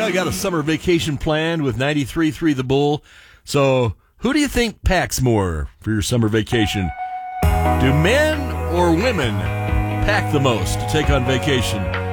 I got a summer vacation planned with 93.3 The Bull. So, who do you think packs more for your summer vacation? Do men or women pack the most to take on vacation?